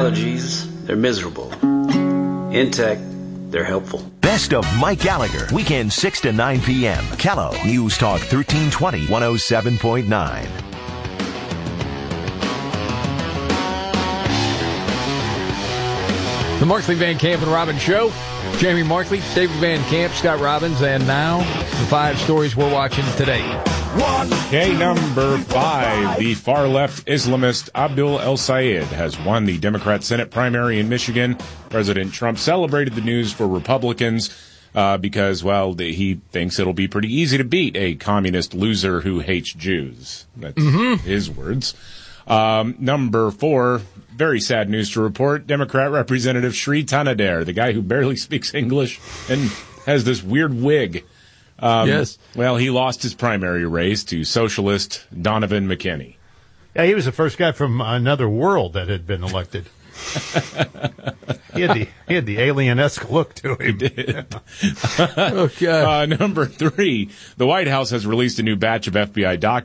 allergies, they're miserable. In tech, they're helpful. Best of Mike Gallagher, weekend 6 to 9 p.m. Kello, News Talk 1320, 107.9. The Markley, Van Camp, and Robbins Show. Jamie Markley, David Van Camp, Scott Robbins, and now the 5 stories we're watching today. Okay, number 5. The far-left Islamist Abdul El-Sayed has won the Democrat Senate primary in Michigan. President Trump celebrated the news for Republicans because, well, he thinks it'll be pretty easy to beat a communist loser who hates Jews. That's his words. Number 4, very sad news to report. Democrat Representative Shri Tanadare, the guy who barely speaks English and has this weird wig. Yes. Well, he lost his primary race to socialist Donovan McKinney. Yeah, he was the first guy from another world that had been elected. He had the alien-esque look to him. He did. Okay. Number 3, the White House has released a new batch of FBI documents